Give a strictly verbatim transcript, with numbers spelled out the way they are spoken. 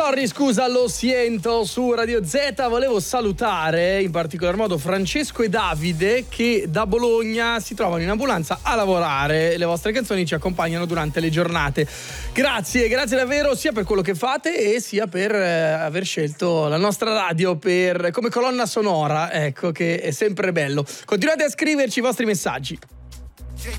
Sorry, scusa, lo siento su Radio Z. Volevo salutare in particolar modo Francesco e Davide che da Bologna si trovano in ambulanza a lavorare. Le vostre canzoni ci accompagnano durante le giornate. Grazie, grazie davvero sia per quello che fate e sia per eh, aver scelto la nostra radio per, come colonna sonora, ecco, che è sempre bello. Continuate a scriverci i vostri messaggi.